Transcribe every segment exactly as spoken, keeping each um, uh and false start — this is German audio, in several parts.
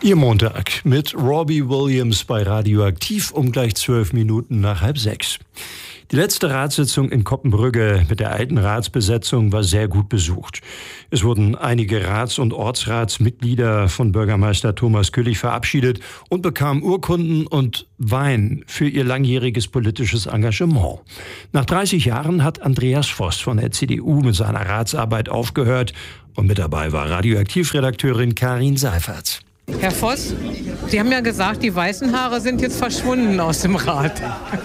Ihr Montag mit Robbie Williams bei Radioaktiv um gleich zwölf Minuten nach halb sechs. Die letzte Ratssitzung in Koppenbrügge mit der alten Ratsbesetzung war sehr gut besucht. Es wurden einige Rats- und Ortsratsmitglieder von Bürgermeister Thomas Küllich verabschiedet und bekamen Urkunden und Wein für ihr langjähriges politisches Engagement. Nach dreißig Jahren hat Andreas Voss von der C D U mit seiner Ratsarbeit aufgehört und mit dabei war Radioaktiv-Redakteurin Karin Seifert. Herr Voss, Sie haben ja gesagt, die weißen Haare sind jetzt verschwunden aus dem Rat.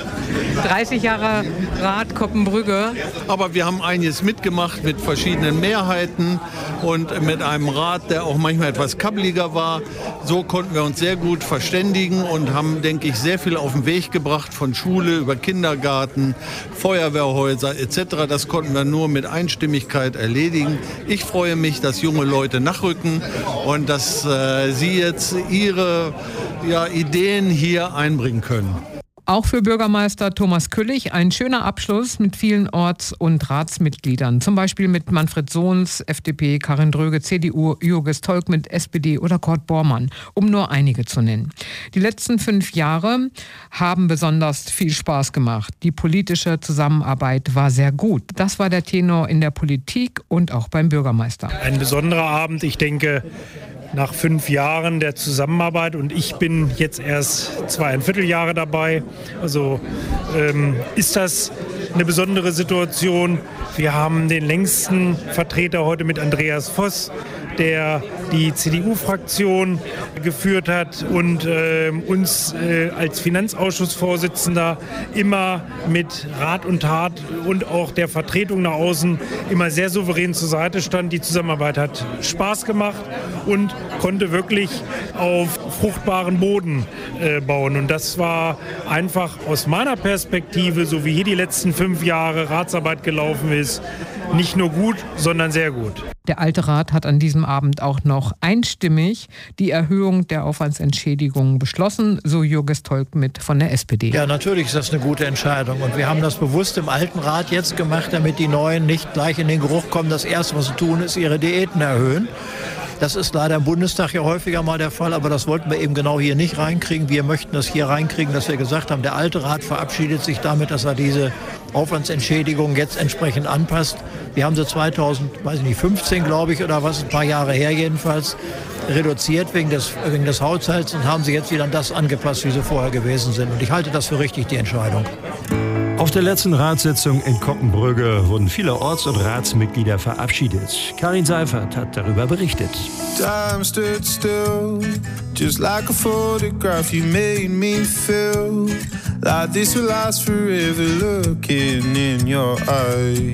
dreißig Jahre Rat Koppenbrügge. Aber wir haben einiges mitgemacht mit verschiedenen Mehrheiten und mit einem Rat, der auch manchmal etwas kabbeliger war. So konnten wir uns sehr gut verständigen und haben, denke ich, sehr viel auf den Weg gebracht, von Schule über Kindergarten, Feuerwehrhäuser et cetera. Das konnten wir nur mit Einstimmigkeit erledigen. Ich freue mich, dass junge Leute nachrücken und dass äh, sie jetzt ihre ja, Ideen hier einbringen können. Auch für Bürgermeister Thomas Küllich ein schöner Abschluss mit vielen Orts- und Ratsmitgliedern. Zum Beispiel mit Manfred Sohns, F D P, Karin Dröge, C D U, Jürges Tolk mit S P D oder Kurt Bormann, um nur einige zu nennen. Die letzten fünf Jahre haben besonders viel Spaß gemacht. Die politische Zusammenarbeit war sehr gut. Das war der Tenor in der Politik und auch beim Bürgermeister. Ein besonderer Abend, ich denke, nach fünf Jahren der Zusammenarbeit, und ich bin jetzt erst zweieinviertel Jahre dabei, also ähm, ist das eine besondere Situation. Wir haben den längsten Vertreter heute mit Andreas Voss, der die C D U-Fraktion geführt hat und äh, uns äh, als Finanzausschussvorsitzender immer mit Rat und Tat und auch der Vertretung nach außen immer sehr souverän zur Seite stand. Die Zusammenarbeit hat Spaß gemacht und konnte wirklich auf fruchtbaren Boden äh, bauen. Und das war einfach aus meiner Perspektive, so wie hier die letzten fünf Jahre Ratsarbeit gelaufen ist, nicht nur gut, sondern sehr gut. Der alte Rat hat an diesem Abend auch noch einstimmig die Erhöhung der Aufwandsentschädigungen beschlossen, so Jürges Tolk mit von der S P D. Ja, natürlich ist das eine gute Entscheidung. Und wir haben das bewusst im alten Rat jetzt gemacht, damit die Neuen nicht gleich in den Geruch kommen. Das Erste, was sie tun, ist ihre Diäten erhöhen. Das ist leider im Bundestag ja häufiger mal der Fall, aber das wollten wir eben genau hier nicht reinkriegen. Wir möchten das hier reinkriegen, dass wir gesagt haben, der alte Rat verabschiedet sich damit, dass er diese Aufwandsentschädigung jetzt entsprechend anpasst. Wir haben sie zweitausendfünfzehn, glaube ich, oder was, ein paar Jahre her jedenfalls, reduziert wegen des, wegen des Haushalts und haben sie jetzt wieder an das angepasst, wie sie vorher gewesen sind. Und ich halte das für richtig, die Entscheidung. Auf der letzten Ratssitzung in Koppenbrügge wurden viele Orts- und Ratsmitglieder verabschiedet. Karin Seifert hat darüber berichtet. Time stood still, just like a photograph. You made me feel like this will last forever, looking in your eyes.